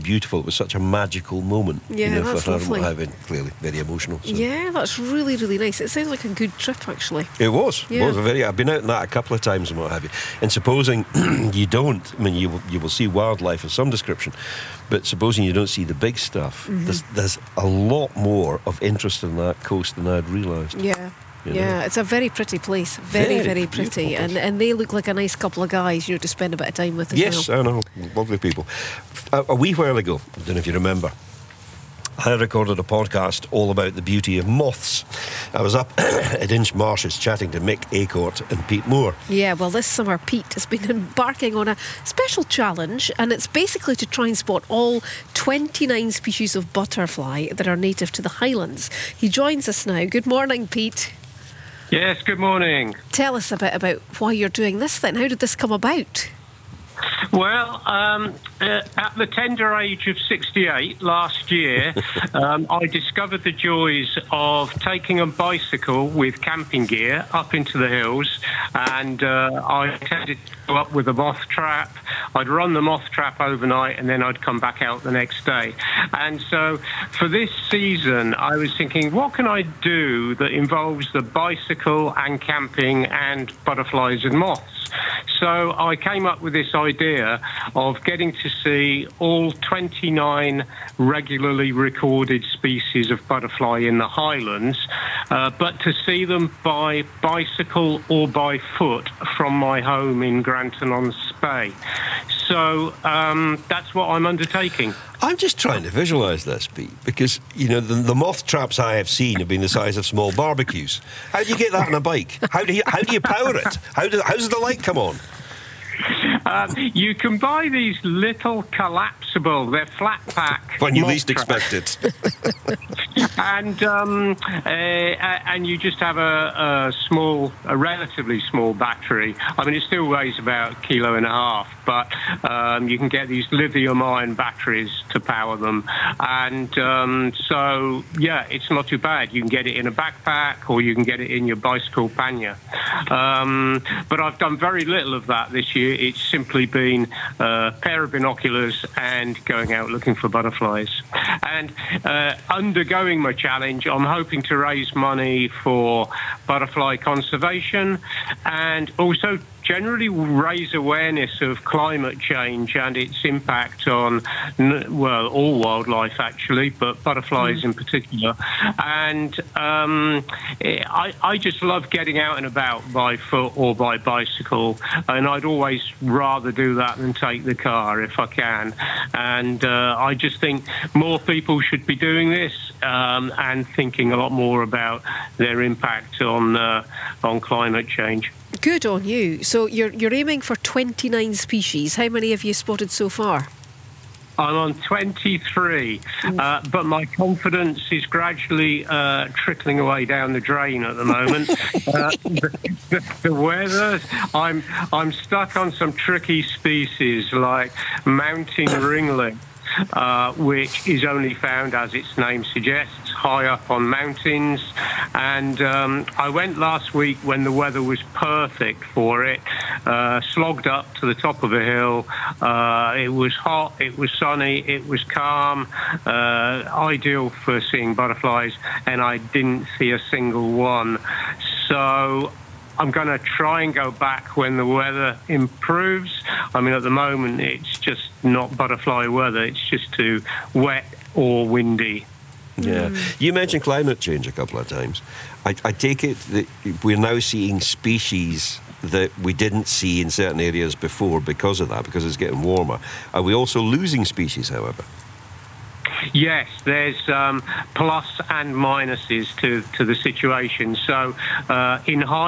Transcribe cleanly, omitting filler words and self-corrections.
beautiful. It was such a magical moment. Yeah, that's for her and what lovely. have you. Clearly very emotional. So. Yeah, that's really, really nice. It sounds like a good trip, actually. It was. Yeah. It was I've been out in that a couple of times and what have you. And supposing you don't, I mean, you will see wildlife of some description, but supposing you don't see the big stuff, there's a lot more of interest in that coast than I'd realised. Yeah. You Yeah, know. It's a very pretty place. Very, very pretty. beautiful place. And they look like a nice couple of guys, to spend a bit of time with as Yes, well. I know. Lovely people. A wee while ago, I don't know if you remember, I recorded a podcast all about the beauty of moths. I was up at Inch Marshes chatting to Mick Acortt and Pete Moore. Yeah, well, this summer Pete has been embarking on a special challenge, and it's basically to try and spot all 29 species of butterfly that are native to the Highlands. He joins us now. Good morning, Pete. Yes, good morning. Tell us a bit about why you're doing this then. How did this come about? Well, at the tender age of 68 last year, I discovered the joys of taking a bicycle with camping gear up into the hills, and I tended to go up with a moth trap. I'd run the moth trap overnight, and then I'd come back out the next day. And so for this season, I was thinking, what can I do that involves the bicycle and camping and butterflies and moths? So I came up with this idea of getting to see all 29 regularly recorded species of butterfly in the Highlands, but to see them by bicycle or by foot from my home in Granton-on-Spey. So that's what I'm undertaking. I'm just trying to visualise this, Pete, because, the moth traps I have seen have been the size of small barbecues. How do you get that on a bike? How do you power it? How does the light come on? You can buy these little collapsible, they're flat pack. When you moth least traps. expect it. And you just have a relatively small battery. I mean, it still weighs about 1.5 kilos, but you can get these lithium-ion batteries to power them. And so, yeah, it's not too bad. You can get it in a backpack or you can get it in your bicycle pannier. But I've done very little of that this year. It's simply been a pair of binoculars and going out looking for butterflies. And undergoing my challenge, I'm hoping to raise money for butterfly conservation and also generally raise awareness of climate change and its impact on, all wildlife actually, but butterflies in particular. And I just love getting out and about by foot or by bicycle, and I'd always rather do that than take the car if I can. And I just think more people should be doing this and thinking a lot more about their impact on climate change. Good on you. So you're aiming for 29 species. How many have you spotted so far? I'm on 23, but my confidence is gradually trickling away down the drain at the moment. The weather, I'm stuck on some tricky species like mountain ringlet, which is only found, as its name suggests, high up on mountains. And I went last week when the weather was perfect for it, slogged up to the top of a hill. It was hot, it was sunny, it was calm, ideal for seeing butterflies, and I didn't see a single one. So I'm going to try and go back when the weather improves. I mean, at the moment, it's just not butterfly weather. It's just too wet or windy. Yeah. You mentioned climate change a couple of times. I take it that we're now seeing species that we didn't see in certain areas before because of that, because it's getting warmer. Are we also losing species, however? Yes, there's plus and minuses to the situation. So in high